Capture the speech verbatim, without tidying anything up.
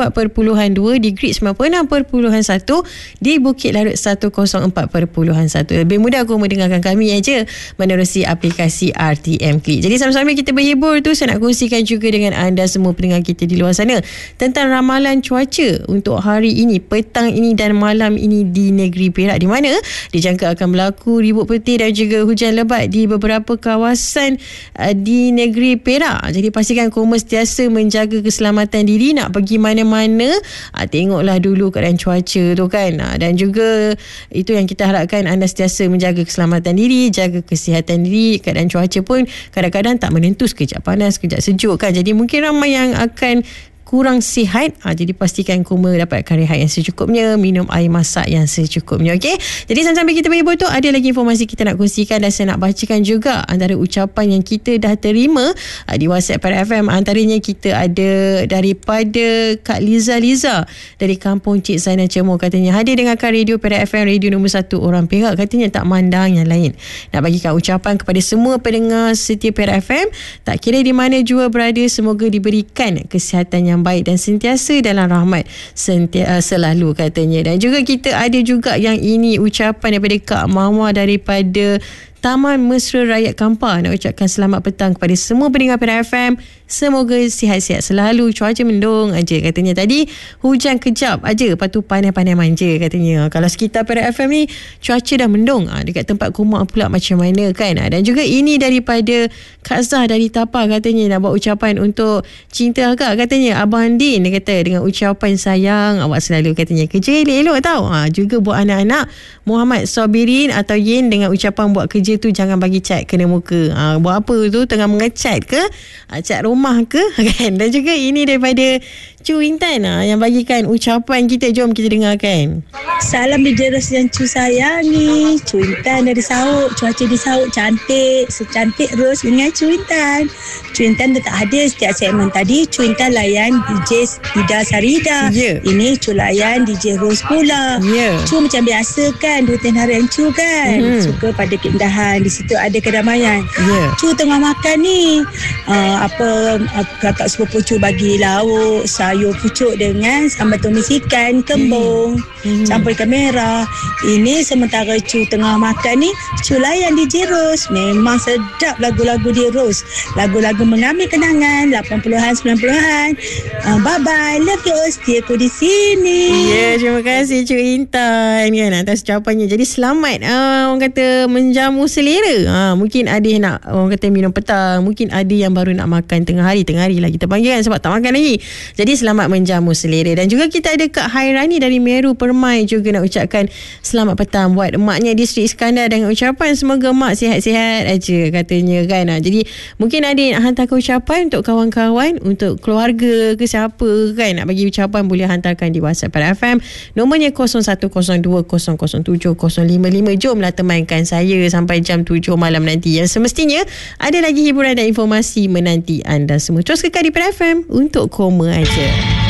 empat perpuluhan dua, di Grid sembilan puluh enam perpuluhan satu, di Bukit Larut seratus empat perpuluhan satu. Lebih mudah aku mendengarkan kami aja menerusi aplikasi R T M Click. Jadi sama-sama kita berhibur tu, saya nak kongsikan juga dengan anda semua pendengar kita di luar sana tentang ramalan cuaca untuk hari ini, petang ini dan malam ini di negeri Perak, di mana dijangka akan berlaku ribut petir dan juga hujan lebat di beberapa kawasan uh, di negeri Perak. Jadi pastikan koma sentiasa menjaga keselamatan diri. Nak pergi mana-mana, uh, tengoklah dulu keadaan cuaca tu kan. Uh, dan juga itu yang kita harapkan, anda sentiasa menjaga keselamatan diri, jaga kesihatan diri. Keadaan cuaca pun kadang-kadang tak menentu, sekejap panas, sekejap sejuk kan. Jadi mungkin ramai yang akan kurang sihat, ha, jadi pastikan koma dapatkan rehat yang secukupnya, minum air masak yang secukupnya. Okey, jadi sambil kita berhibur tu, ada lagi informasi kita nak kongsikan dan saya nak bacakan juga antara ucapan yang kita dah terima ha, di WhatsApp Perak F M. Antaranya kita ada daripada Kak Liza Liza dari Kampung Cik Zainal Cemur. Katanya hadir dengarkan radio Perak F M, radio nombor satu orang Perak. Katanya tak mandang yang lain. Nak bagikan ucapan kepada semua pendengar setia Perak F M, tak kira di mana jua berada, semoga diberikan kesihatan yang baik dan sentiasa dalam rahmat sentia, uh, selalu katanya. Dan juga kita ada juga yang ini ucapan daripada Kak Mawar daripada Taman Mesra Rakyat Kampar. Nak ucapkan selamat petang kepada semua pendengar Perak F M. Semoga sihat-sihat selalu. Cuaca mendung aja katanya. Tadi hujan kejap aja, lepas tu panas-panas manja katanya. Kalau sekitar Perak F M ni cuaca dah mendung, ha, dekat tempat Koma pula macam mana kan. Ha, dan juga ini daripada Kak Zah dari Tapah. Katanya nak buat ucapan untuk cinta akak. Katanya Abang Din, dia kata dengan ucapan sayang awak selalu, katanya kerja elok-elok tau. Ha, juga buat anak-anak Muhammad Sabirin atau Yin dengan ucapan buat kerja tu jangan bagi cat kena muka. Ha, buat apa tu, tengah mengecat ke, ha, cat rumah ke kan. Dan juga ini daripada Cu Intan ha, yang bagikan ucapan kita. Jom kita dengarkan. Salam D J Ros yang Cu sayangi, Cu Intan dari Sauk. Cuaca di Sauk cantik, secantik Ros dengan Cu Intan. Cu Intan tetap hadir setiap segmen tadi. Cu Intan layan D J Ida Sarida, yeah. Ini Cu layan D J Ros pula, yeah. Cu macam biasa kan, rutin harian Cu kan, mm-hmm. Suka pada keindahan. Di situ ada kedamaian, yeah. Cu tengah makan ni uh, apa uh, kakak sepupu Cu bagi lauk sayur pucuk dengan sambal tumis ikan kembung, mm-hmm. campur ikan merah. Ini sementara Cu tengah makan ni, Cu layan D J Ros. Memang sedap lagu-lagu di Ros, lagu-lagu mengambil kenangan lapan puluhan sembilan puluhan. uh, bye bye, love you all, setia aku di sini. Ya, yeah, terima kasih Cu Intan kan atas ucapannya. Jadi selamat uh, orang kata menjamu selera. Ha, mungkin ada yang nak orang kata minum petang, mungkin ada yang baru nak makan tengah hari. Tengah hari lah kita panggil kan, sebab tak makan lagi. Jadi selamat menjamu selera. Dan juga kita ada Kak Hairani dari Meru Permai juga nak ucapkan selamat petang buat emaknya di Sri Iskandar dengan ucapan semoga mak sihat-sihat aja katanya kan. Ha, jadi mungkin ada yang nak hantarkan ucapan untuk kawan-kawan, untuk keluarga ke siapa kan, nak bagi ucapan boleh hantarkan di WhatsApp Perak F M. Nombornya kosong satu kosong dua kosong kosong tujuh kosong lima lima. Jomlah temankan saya sampai jam tujuh malam nanti, yang semestinya ada lagi hiburan dan informasi menanti anda semua. Terus kekal di Perak F M untuk Koma aja.